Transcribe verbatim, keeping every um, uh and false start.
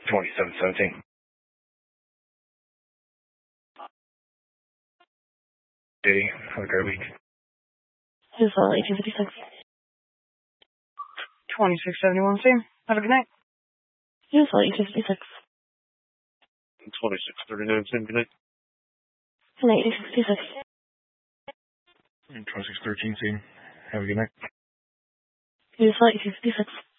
twenty-seven seventeen. Diddy, have a great week. Useful eighteen fifty-six. twenty-six seventy-one, same. Have a good night. Useful eighteen fifty-six. twenty-six thirty-nine, same. Good night. And eighteen fifty-six. twenty-six thirteen, same. Have a good night. Useful eighteen fifty-six.